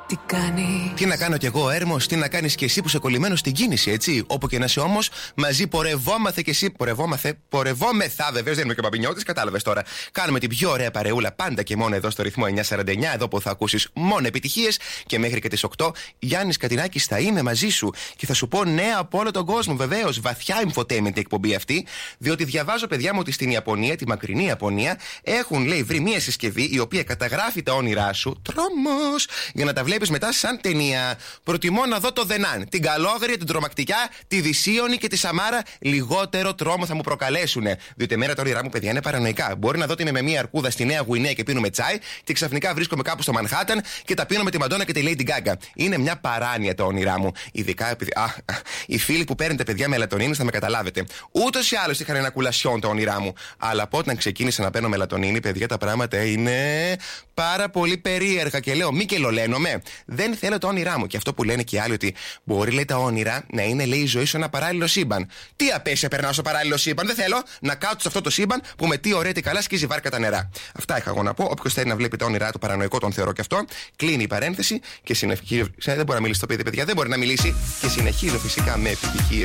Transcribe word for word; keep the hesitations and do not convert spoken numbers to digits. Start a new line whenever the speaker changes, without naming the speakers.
Τι κάνει.
Τι να κάνω κι εγώ, Έρμος, τι να κάνεις κι εσύ που είσαι κολλημένος στην κίνηση, έτσι. Όπου και να είσαι όμως, μαζί πορευόμαθε κι εσύ. Πορευόμαθε, πορευόμεθα, βεβαίως δεν είμαι και ο Παπινιώτης, κατάλαβες τώρα. Κάνουμε την πιο ωραία παρεούλα πάντα και μόνο εδώ στο ρυθμό εννιακόσια σαράντα εννιά, εδώ που θα ακούσεις μόνο επιτυχίες και μέχρι και τις οκτώ. Γιάννης Κατινάκης θα είμαι μαζί σου και θα σου πω νέα από όλο τον κόσμο, βεβαίως. Βαθιά infotainment η εκπομπή αυτή, διότι διαβάζω, παιδιά μου, ότι στην Ιαπωνία, τη μακρινή Ιαπωνία, έχουν, λέει, βρει μία συσκευή η οποία καταγράφει τα όνειρά σου. Τρόμος! Για να τα βλέπεις μετά σαν ταινία. Προτιμώ να δω το Δενάν, την Καλόγρια, την Τρομακτικιά, τη Δυσίωνη και τη Σαμάρα. Λιγότερο τρόμο θα μου προκαλέσουνε. Διότι εμένα τα όνειρά μου, παιδιά, είναι παρανοϊκά. Μπορεί να δω ότι είμαι με μία αρκούδα στη Νέα Γουινέα και πίνουμε τσάι και ξαφνικά βρίσκομαι κάπου στο Μανχάταν και τα πίνω με τη Μαντόνα και τη Lady Gaga. Είναι μια παράνοια τα όνειρά μου. Ειδικά επειδή. Α, οι φίλοι που παίρνετε, παιδιά, μελατονίνη θα με καταλάβετε. Ούτως ή άλλως είχαν ένα κουλασιόν τα όνειρά μου. Αλλά από όταν ξεκίνησα να παίρνω μελατονίνη, παιδιά, τα πράγματα είναι πάρα πολύ περίεργα και λέω, μη κελολαίνομαι. Δεν θέλω τα όνειρά μου. Και αυτό που λένε και οι άλλοι, ότι μπορεί, λέει, τα όνειρα να είναι, λέει, η ζωή σου ένα παράλληλο σύμπαν. Τι απέσια περνάω στο παράλληλο σύμπαν. Δεν θέλω να κάτσω σε αυτό το σύμπαν που με τι ωραία τι καλά σκίζει βάρκα τα νερά. Αυτά είχα εγώ να πω. Όποιος θέλει να βλέπει τα όνειρά του, παρανοϊκό τον θεωρώ και αυτό. Κλείνει η παρένθεση και συνεχίζω. Δεν μπορεί να μιλήσει το παιδί, παιδιά, δεν μπορεί να μιλήσει. Και συνεχίζω φυσικά με επιτυχίες.